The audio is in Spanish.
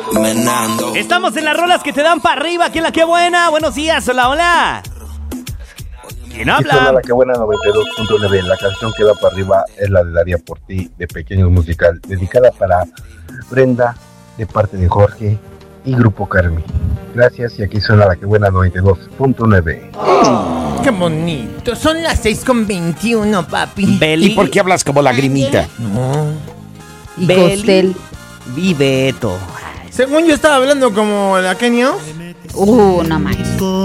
Menando. Estamos en las rolas que te dan para arriba. ¿Quién la que buena? Buenos días, hola, hola. ¿Quién Hola, habla? la que buena 92.9. La canción que va para arriba es la de Daría por ti, de Pequeños Musical, dedicada para Brenda, de parte de Jorge y Grupo Carmi. Gracias, y aquí suena la que buena 92.9. Qué bonito. Son las 6:21, papi. Beli. ¿Y por qué hablas como lagrimita? No. Y Beli. Costel. Viveto. Según yo estaba hablando como la Kenia. No más.